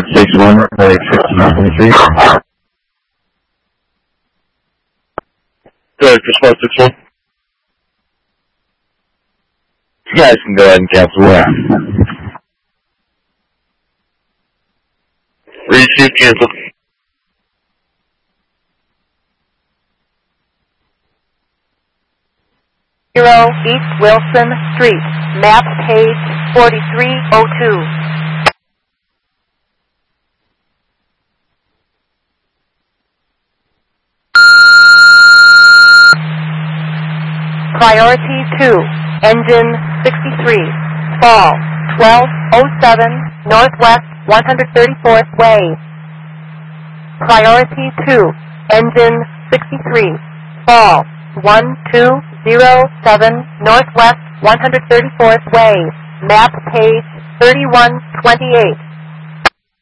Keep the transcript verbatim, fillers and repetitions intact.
six one, like fifty-nine twenty-three. Good, response six one. You guys can go ahead and cancel that. Receive cancel. Zero East Wilson Street, map page forty-three oh two. Priority two, engine sixty-three, fall twelve oh seven, northwest one hundred thirty-fourth way. Priority two, engine sixty-three, fall one two zero seven, northwest one hundred thirty-fourth way, map page thirty-one twenty-eight.